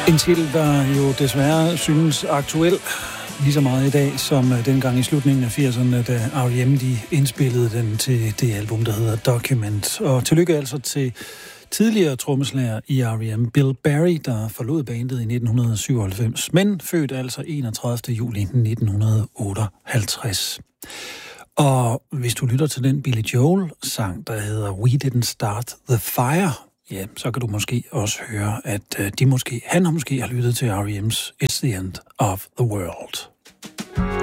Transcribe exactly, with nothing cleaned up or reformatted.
En titel, der jo desværre synes aktuel lige så meget i dag, som dengang i slutningen af firserne, da R E M de indspillede den til det album, der hedder Document. Og tillykke altså til tidligere trommeslager i R E M, Bill Berry, der forlod bandet i nitten syvoghalvfems, men født altså enogtredivte juli nitten otteoghalvtreds. Og hvis du lytter til den Billy Joel-sang, der hedder We Didn't Start the Fire, ja, så kan du måske også høre, at de måske, han har måske har lyttet til R E M's It's the End of the World.